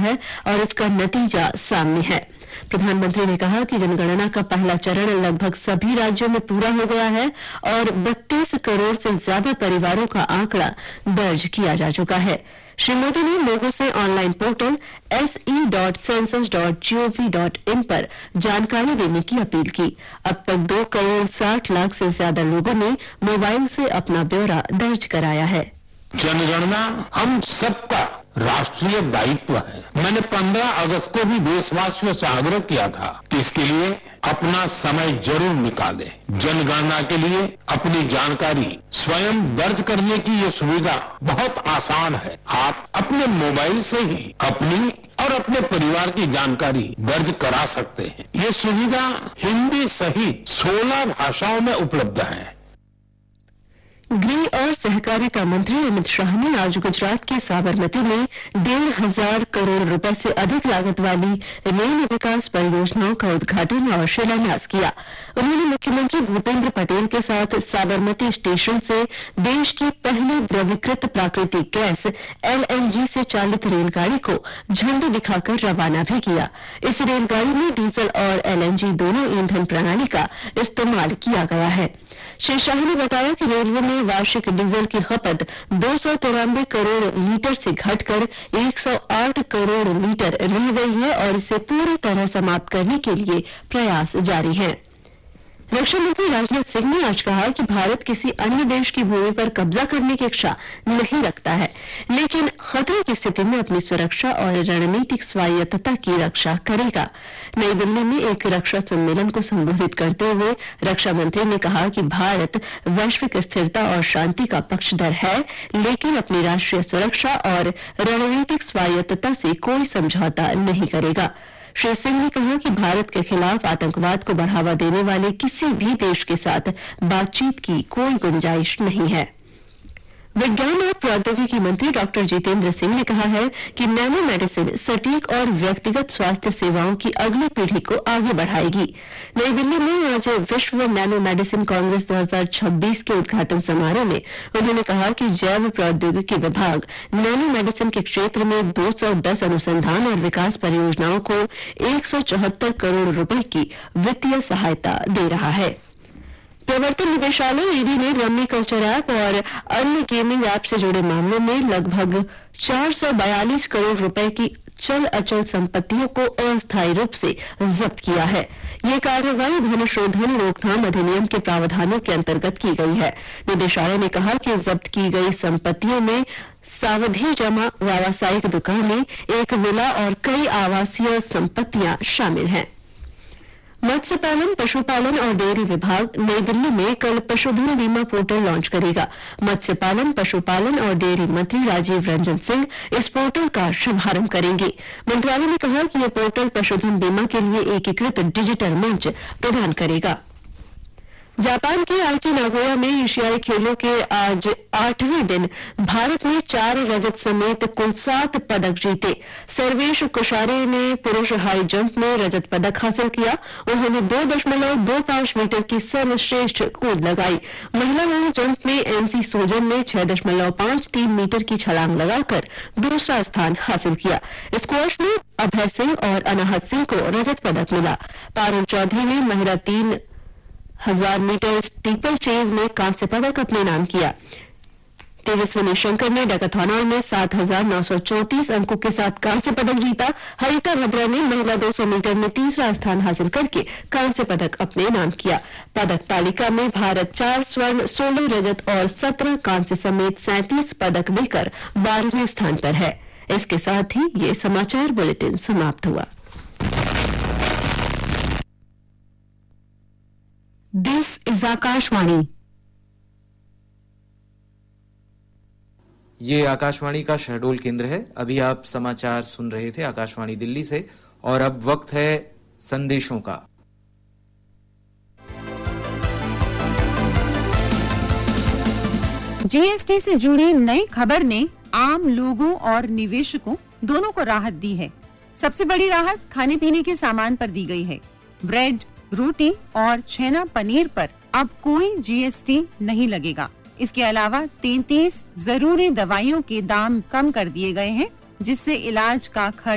है और इसका नतीजा सामने है। प्रधानमंत्री ने कहा कि जनगणना का पहला चरण लगभग सभी राज्यों में पूरा हो गया है और 32 करोड़ से ज्यादा परिवारों का आंकड़ा दर्ज किया जा चुका है। श्री मोदी ने लोगों से ऑनलाइन पोर्टल se.census.gov.in पर जानकारी देने की अपील की। अब तक 2 करोड़ 60 लाख से ज्यादा लोगों ने मोबाइल से अपना ब्यौरा दर्ज कराया है। जनगणना हम सबका राष्ट्रीय दायित्व है। मैंने 15 अगस्त को भी देशवासियों से आग्रह किया था कि इसके लिए अपना समय जरूर निकालें। जनगणना के लिए अपनी जानकारी स्वयं दर्ज करने की ये सुविधा बहुत आसान है। आप अपने मोबाइल से ही अपनी और अपने परिवार की जानकारी दर्ज करा सकते हैं। ये सुविधा हिंदी सहित 16 भाषाओं में उपलब्ध है। गृह और सहकारिता मंत्री अमित शाह ने आज गुजरात के साबरमती में 1,500 करोड़ रुपए से अधिक लागत वाली रेल विकास परियोजनाओं का उद्घाटन और शिलान्यास किया। उन्होंने मुख्यमंत्री भूपेंद्र पटेल के साथ साबरमती स्टेशन से देश की पहली द्रवीकृत प्राकृतिक गैस LNG से चालित रेलगाड़ी को झंडी दिखाकर रवाना भी किया। इस रेलगाड़ी में डीजल और LNG दोनों ईंधन प्रणाली का इस्तेमाल किया गया है। श्री शाह ने बताया कि रेलवे में वार्षिक डीजल की खपत 293 करोड़ लीटर से घटकर 108 करोड़ लीटर रह गई है और इसे पूरी तरह समाप्त करने के लिए प्रयास जारी हैं। रक्षा मंत्री राजनाथ सिंह ने आज कहा कि भारत किसी अन्य देश की भूमि पर कब्जा करने की इच्छा नहीं रखता है, लेकिन खतरे की स्थिति में अपनी सुरक्षा और रणनीतिक स्वायत्तता की रक्षा करेगा। नई दिल्ली में एक रक्षा सम्मेलन को संबोधित करते हुए रक्षा मंत्री ने कहा कि भारत वैश्विक स्थिरता और शांति का पक्षधर है, लेकिन अपनी राष्ट्रीय सुरक्षा और रणनीतिक स्वायत्तता से कोई समझौता नहीं करेगा। श्री सिंह ने कहा कि भारत के खिलाफ आतंकवाद को बढ़ावा देने वाले किसी भी देश के साथ बातचीत की कोई गुंजाइश नहीं है। विज्ञान और प्रौद्योगिकी मंत्री डॉक्टर जितेंद्र सिंह ने कहा है कि नैनो मेडिसिन सटीक और व्यक्तिगत स्वास्थ्य सेवाओं की अगली पीढ़ी को आगे बढ़ाएगी। नई दिल्ली में आज विश्व नैनो मेडिसिन कांग्रेस 2026 के उद्घाटन समारोह में उन्होंने कहा कि जैव प्रौद्योगिकी विभाग नैनो मेडिसिन के क्षेत्र में 210 अनुसंधान और विकास परियोजनाओं को 174 करोड़ रुपए की वित्तीय सहायता दे रहा है। प्रवर्तन निदेशालय ईडी ने रम्मी कल्चर ऐप और अन्य गेमिंग ऐप से जुड़े मामलों में लगभग 442 करोड़ रुपए की चल अचल संपत्तियों को अस्थायी रूप से जब्त किया है। ये कार्रवाई धन शोधन रोकथाम अधिनियम के प्रावधानों के अंतर्गत की गई है। निदेशालय ने कहा कि जब्त की गई संपत्तियों में सावधि जमा, व्यावसायिक दुकानें, एक विला और कई आवासीय संपत्तियां शामिल हैं। मत्स्य पालन, पशुपालन और डेयरी विभाग नई दिल्ली में कल पशुधन बीमा पोर्टल लॉन्च करेगा। मत्स्य पालन, पशुपालन और डेयरी मंत्री राजीव रंजन सिंह इस पोर्टल का शुभारंभ करेंगे। मंत्रालय ने कहा कि यह पोर्टल पशुधन बीमा के लिए एकीकृत डिजिटल मंच प्रदान करेगा। जापान के आईची नागोया में एशियाई खेलों के आज 8वें दिन भारत ने 4 रजत समेत कुल 7 पदक जीते। सर्वेश कुशारे ने पुरुष हाई जंप में रजत पदक हासिल किया। उन्होंने 2.25 मीटर की सर्वश्रेष्ठ कूद लगाई। महिला हाई जंप में एनसी सोजन ने 6.53 मीटर की छलांग लगाकर दूसरा स्थान हासिल किया। स्क्वॉश में अभय सिंह और अनाहत सिंह को रजत पदक मिला। पारुल चौधरी ने महिला 3000 मीटर स्टीपल चेज में कांस्य पदक अपने नाम किया। तेजस्विनी शंकर ने डैकाथलॉन में 7,934 अंकों के साथ कांस्य पदक जीता। हरिता भद्रा ने महिला 200 मीटर में तीसरा स्थान हासिल करके कांस्य पदक अपने नाम किया। पदक तालिका में भारत 4 स्वर्ण, 16 रजत और 17 कांस्य समेत 37 पदक लेकर 12वें स्थान पर है। इसके साथ ही ये समाचार बुलेटिन समाप्त हुआ। This is Akashvani. ये आकाशवाणी का शहडोल केंद्र है। अभी आप समाचार सुन रहे थे आकाशवाणी दिल्ली से और अब वक्त है संदेशों का। जीएसटी से जुड़ी नई खबर ने आम लोगों और निवेशकों दोनों को राहत दी है। सबसे बड़ी राहत खाने पीने के सामान पर दी गई है। ब्रेड, रोटी और छेना पनीर पर अब कोई जीएसटी नहीं लगेगा। इसके अलावा 33 जरूरी दवाइयों के दाम कम कर दिए गए हैं, जिससे इलाज का खर्च